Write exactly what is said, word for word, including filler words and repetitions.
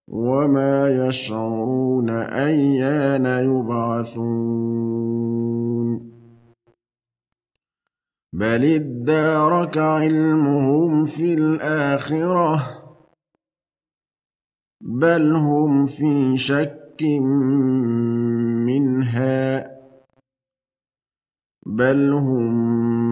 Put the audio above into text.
وما يشعرون أيان يبعثون بل ادارك علمهم في الآخرة بل هم في شك منها بل هم